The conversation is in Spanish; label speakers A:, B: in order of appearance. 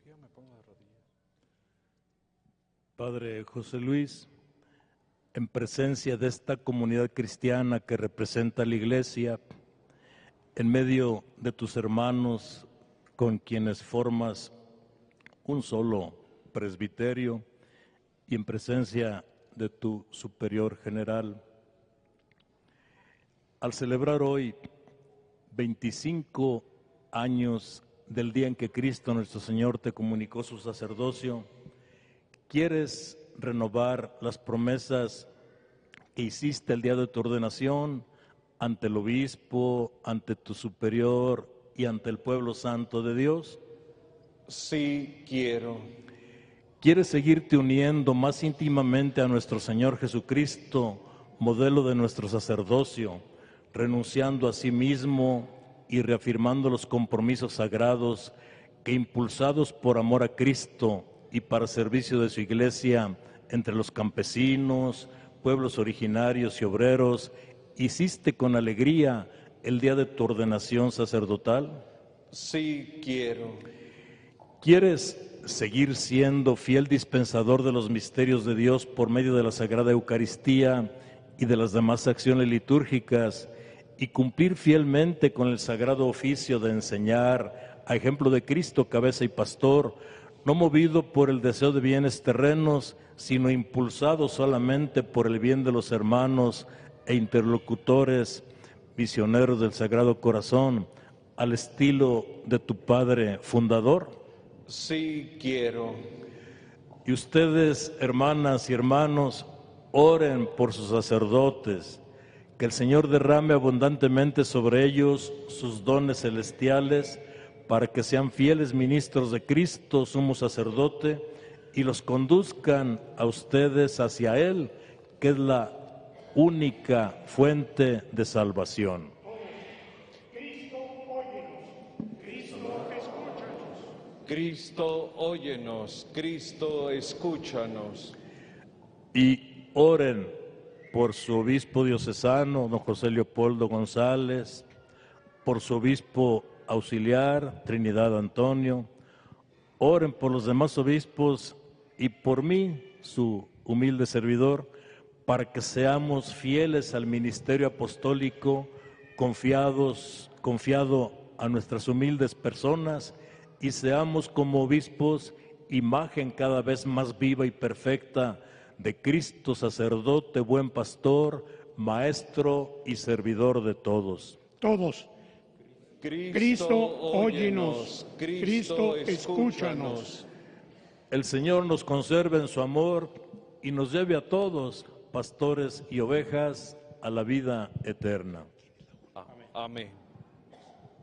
A: Padre José Luis, en presencia de esta comunidad cristiana que representa la Iglesia, en medio de tus hermanos con quienes formas un solo presbiterio y en presencia de tu superior general, al celebrar hoy 25 años del día en que Cristo nuestro Señor te comunicó su sacerdocio, ¿quieres renovar las promesas que hiciste el día de tu ordenación ante el obispo, ante tu superior y ante el pueblo santo de Dios?
B: Sí, quiero.
A: ¿Quieres seguirte uniendo más íntimamente a nuestro Señor Jesucristo, modelo de nuestro sacerdocio, renunciando a sí mismo y reafirmando los compromisos sagrados que, impulsados por amor a Cristo y para servicio de su Iglesia entre los campesinos, pueblos originarios y obreros, hiciste con alegría el día de tu ordenación sacerdotal?
B: Sí, quiero.
A: ¿Quieres seguir siendo fiel dispensador de los misterios de Dios por medio de la Sagrada Eucaristía y de las demás acciones litúrgicas y cumplir fielmente con el sagrado oficio de enseñar, a ejemplo de Cristo, cabeza y pastor, no movido por el deseo de bienes terrenos, sino impulsado solamente por el bien de los hermanos e interlocutores, misioneros del Sagrado Corazón, al estilo de tu Padre fundador?
B: Sí, quiero.
A: Y ustedes, hermanas y hermanos, oren por sus sacerdotes, que el Señor derrame abundantemente sobre ellos sus dones celestiales, para que sean fieles ministros de Cristo, sumo sacerdote, y los conduzcan a ustedes hacia Él, que es la única fuente de salvación.
B: Cristo, óyenos. Cristo, escúchanos.
A: Y oren por su obispo diocesano, don José Leopoldo González, por su obispo auxiliar, Trinidad Antonio. Oren por los demás obispos y por mí, su humilde servidor, para que seamos fieles al ministerio apostólico, confiado a nuestras humildes personas, y seamos como obispos imagen cada vez más viva y perfecta de Cristo, sacerdote, buen pastor, maestro y servidor de todos.
C: Todos. Cristo, óyenos. Cristo, escúchanos.
A: El Señor nos conserve en su amor y nos lleve a todos, pastores y ovejas, a la vida eterna.
B: Amén.